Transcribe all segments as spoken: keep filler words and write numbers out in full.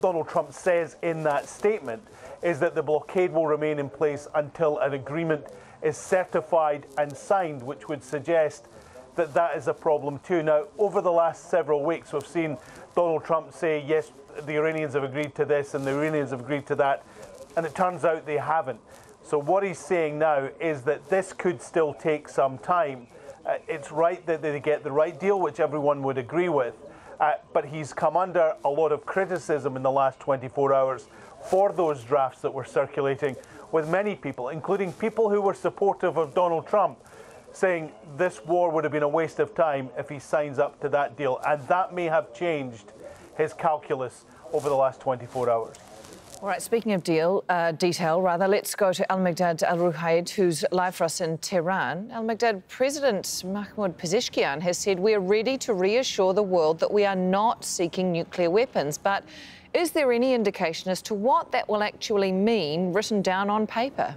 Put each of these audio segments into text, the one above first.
Donald Trump says in that statement is that the blockade will remain in place until an agreement is certified and signed, which would suggest that that is a problem too. Now, over the last several weeks, we've seen Donald Trump say, yes, the Iranians have agreed to this and the Iranians have agreed to that, and it turns out they haven't. So what he's saying now is that this could still take some time. Uh, it's right that they get the right deal, which everyone would agree with, uh, but he's come under a lot of criticism in the last twenty-four hours for those drafts that were circulating with many people, including people who were supportive of Donald Trump, saying this war would have been a waste of time if he signs up to that deal. And that may have changed his calculus over the last twenty-four hours. All right, speaking of deal, uh, detail, rather, let's go to Al-Migdad Al-Ruhaid, who's live for us in Tehran. Al-Migdad, President Mahmoud Pezeshkian has said we are ready to reassure the world that we are not seeking nuclear weapons. But is there any indication as to what that will actually mean written down on paper?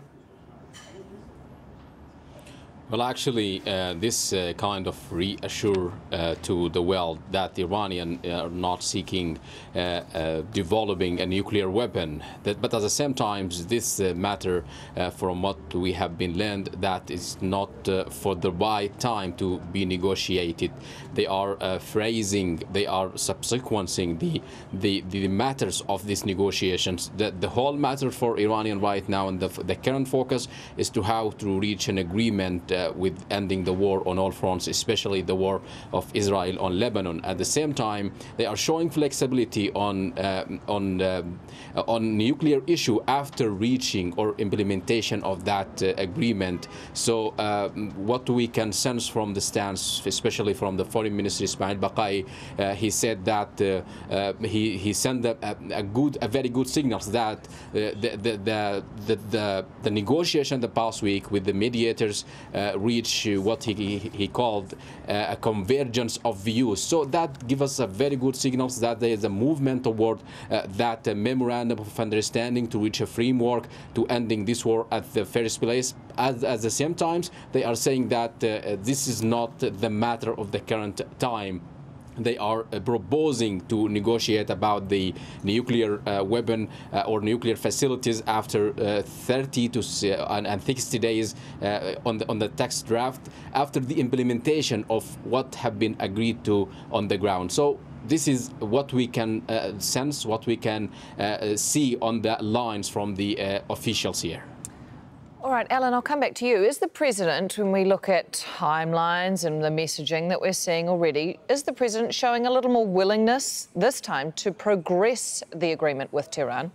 Well, actually, uh, this uh, kind of reassure uh, to the world that the Iranians are not seeking uh, uh, developing a nuclear weapon. That, but at the same time, this uh, matter, uh, from what we have been learned, that is not uh, for the right time to be negotiated. They are uh, phrasing, they are subsequencing the, the the matters of these negotiations. The, the whole matter for Iranian right now, and the, the current focus is to how to reach an agreement Uh, with ending the war on all fronts, especially the war of Israel on Lebanon. At the same time, they are showing flexibility on uh, on uh, on nuclear issue after reaching or implementation of that uh, agreement. So uh, what we can sense from the stance, especially from the Foreign Minister Ismail Baqai, uh, he said that uh, uh, he he sent a, a good, a very good signals that uh, the, the, the the the the negotiation the past week with the mediators Uh, reach what he, he called uh, a convergence of views. So that gives us a very good signals that there is a movement toward uh, that uh, memorandum of understanding to reach a framework to ending this war at the first place. At, at the same time, they are saying that uh, this is not the matter of the current time. They are uh, proposing to negotiate about the nuclear uh, weapon uh, or nuclear facilities after uh, thirty to uh, and sixty days uh, on the on the text draft, after the implementation of what have been agreed to on the ground. So this is what we can uh, sense, what we can uh, see on the lines from the uh, officials here. All right, Alan, I'll come back to you. Is the President, when we look at timelines and the messaging that we're seeing already, is the President showing a little more willingness this time to progress the agreement with Tehran?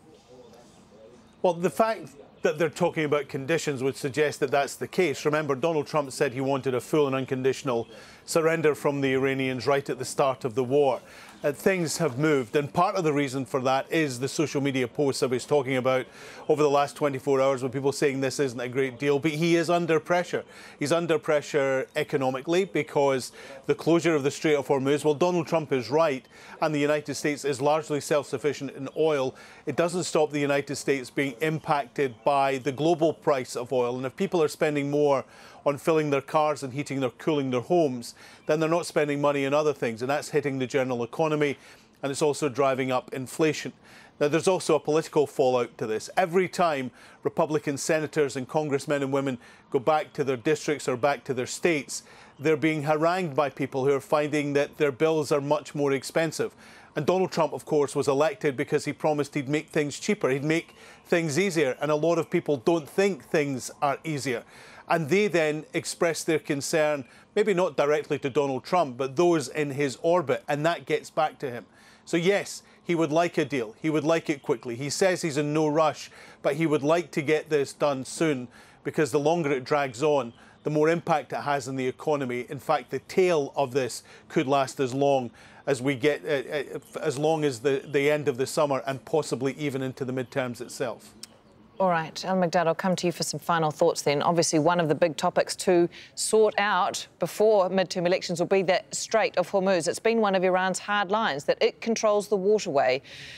Well, the fact that they're talking about conditions would suggest that that's the case. Remember, Donald Trump said he wanted a full and unconditional surrender from the Iranians right at the start of the war. Uh, things have moved, and part of the reason for that is the social media posts I was talking about over the last twenty-four hours, with people saying this isn't a great deal. But he is under pressure. He's under pressure economically because the closure of the Strait of Hormuz, well, Donald Trump is right, and the United States is largely self-sufficient in oil. It doesn't stop the United States being impacted by the global price of oil. And if people are spending more on filling their cars and heating or cooling their homes, then they're not spending money on other things, and that's hitting the general economy, and it's also driving up inflation. Now, there's also a political fallout to this. Every time Republican senators and congressmen and women go back to their districts or back to their states, they're being harangued by people who are finding that their bills are much more expensive. And Donald Trump, of course, was elected because he promised he'd make things cheaper, he'd make things easier, and a lot of people don't think things are easier. And they then express their concern, maybe not directly to Donald Trump, but those in his orbit, and that gets back to him. So yes, he would like a deal. He would like it quickly. He says he's in no rush, but he would like to get this done soon, because the longer it drags on, the more impact it has on the economy. In fact, the tail of this could last as long as we get, uh, as long as the, the end of the summer, and possibly even into the midterms itself. All right, Al-Migdad, I'll come to you for some final thoughts then. Obviously, one of the big topics to sort out before midterm elections will be that Strait of Hormuz. It's been one of Iran's hard lines, that it controls the waterway.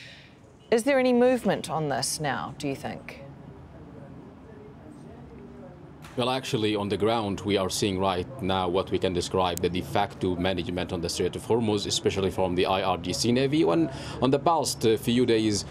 Is there any movement on this now, do you think? Well, actually, on the ground, we are seeing right now what we can describe the de facto management on the Strait of Hormuz, especially from the I R G C Navy. And on the past uh, few days,